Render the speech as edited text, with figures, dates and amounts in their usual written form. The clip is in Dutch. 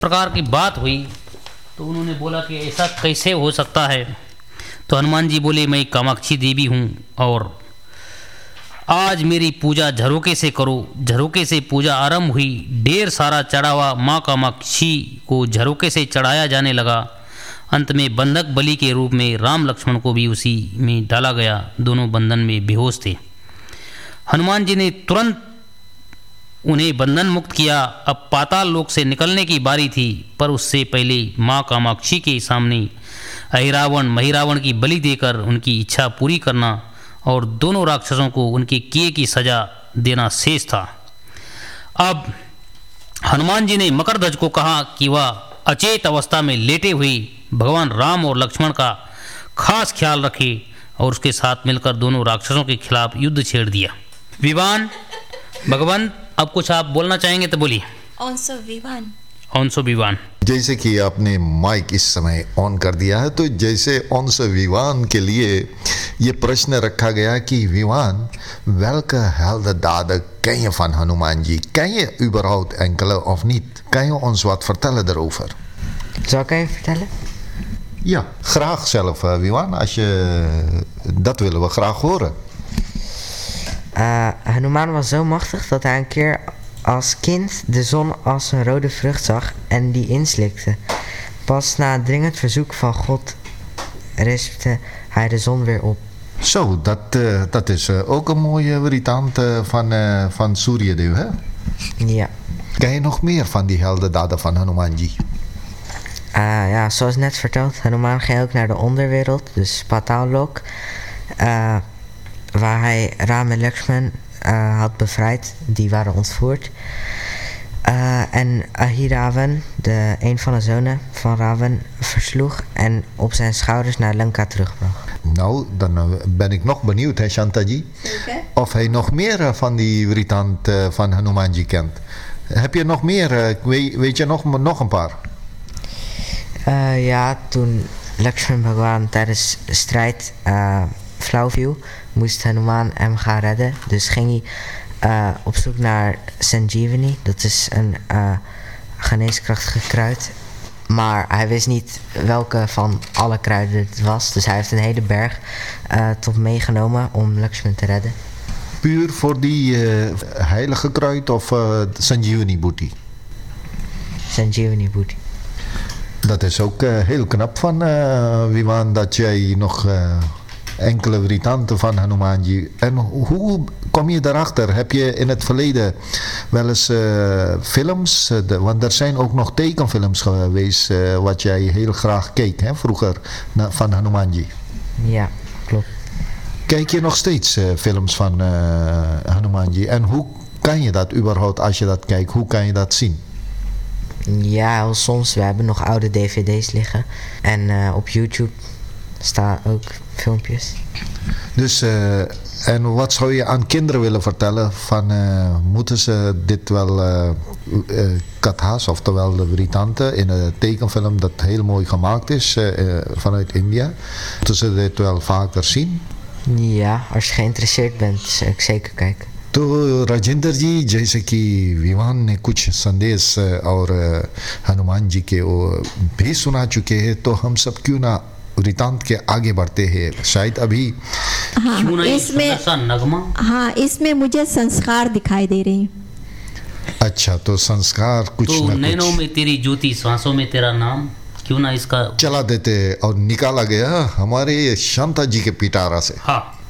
प्रकार की बात हुई तो उन्होंने बोला कि ऐसा कैसे हो सकता है। तो हनुमान जी बोले, मैं कामाक्षी देवी हूँ और आज मेरी पूजा झरोके से करो। झरोके से पूजा आरंभ हुई। ढेर सारा चढ़ावा माँ कामाक्षी को झरोके से चढ़ाया जाने लगा। अंत में बंधक बलि के रूप में राम लक्ष्मण को भी उसी में डाला गया। दोनों बंधन में बेहोश थे। हनुमान जी ने तुरंत उन्हें बंधन मुक्त किया। अब पाताल लोक से निकलने की बारी थी, पर उससे पहले माँ कामाक्षी के सामने अहिरावण महिरावण की बलि देकर उनकी इच्छा पूरी करना और दोनों राक्षसों को उनके किए की सजा देना शेष था। अब हनुमान जी ने मकरध्वज को कहा कि वह अचेत अवस्था में लेटे हुए भगवान राम और लक्ष्मण का खास ख्याल रखे और उसके साथ मिलकर दोनों राक्षसों के खिलाफ युद्ध छेड़ दिया। विवान भगवंत, अब कुछ आप बोलना चाहेंगे तो बोलिए। ऑनसो विवान। जैसे कि आपने माइक इस समय ऑन कर दिया है, तो जैसे ऑनसो विवान के लिए ये प्रश्न रखा गया कि Vivaan, welke helden daden ken je van Hanuman ji? Ken je überhaupt enkele of niet? Kan je ons wat vertellen daarover? Zal ik even vertellen? Ja, graag zelf, Wiwan. Dat willen we graag horen. Hanuman was zo machtig dat hij een keer als kind de zon als een rode vrucht zag en die inslikte. Pas na een dringend verzoek van God rispte hij de zon weer op. Zo, dat is ook een mooie variant van Suryadev, hè? Ja. Ken je nog meer van die heldendaden van Hanumanji? Ja, zoals net verteld, Hanuman ging ook naar de onderwereld, dus Patallok, waar hij Ram en Lakshman had bevrijd. Die waren ontvoerd. En Ahiravan, een van de zonen van Ravan, versloeg en op zijn schouders naar Lanka terugbracht. Nou, dan ben ik nog benieuwd, hè, Shantaji. Okay. Of hij nog meer van die vritant van Hanumanji kent. Heb je nog meer? Weet je nog een paar? Ja, toen Lakshman Bhagwan tijdens de strijd flauw viel, moest Hanuman hem gaan redden. Dus ging hij op zoek naar Sanjeevani. Dat is een geneeskrachtige kruid. Maar hij wist niet welke van alle kruiden het was. Dus hij heeft een hele berg tot meegenomen om Lakshman te redden. Puur voor die heilige kruid of Sanjeevani Booty? Sanjeevani Booty. Dat is ook heel knap van Wiman, dat jij nog enkele vritanten van Hanumanji. En hoe kom je daarachter? Heb je in het verleden wel eens films, want er zijn ook nog tekenfilms geweest wat jij heel graag keek, hè, vroeger, van Hanumanji. Ja, klopt. Kijk je nog steeds films van Hanumanji? En hoe kan je dat überhaupt, als je dat kijkt, hoe kan je dat zien? Ja, heel soms. We hebben nog oude dvd's liggen. En op YouTube staan ook filmpjes. Dus, en wat zou je aan kinderen willen vertellen? Van, moeten ze dit wel, Kathas, oftewel de vritanten in een tekenfilm dat heel mooi gemaakt is vanuit India. Moeten ze dit wel vaker zien? Ja, als je geïnteresseerd bent, zou ik zeker kijken. तो राजेंद्र जी, जैसे कि विवान ने कुछ संदेश और हनुमान जी के भी सुना चुके हैं, तो हम सब क्यों ना वृतांत के आगे बढ़ते हैं। शायद अभी इसमें मुझे संस्कार दिखाई दे रहे हैं। अच्छा, तो संस्कार कुछ तो ना नैनों कुछ में तेरी ज्योति, सांसों में तेरा नाम, क्यों ना इसका चला देते और निकाला गया हमारे शांता जी के पिटारा से। हाँ।